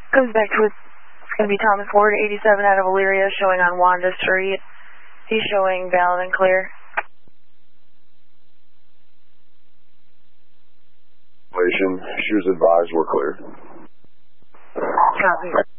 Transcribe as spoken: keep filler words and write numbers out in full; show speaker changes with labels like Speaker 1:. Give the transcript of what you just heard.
Speaker 1: Comes back to it. It's going to be Thomas Ward, eighty-seven out of Elyria, showing on Wanda Street. He's showing valid and clear.
Speaker 2: She was advised we're clear.
Speaker 1: Copy.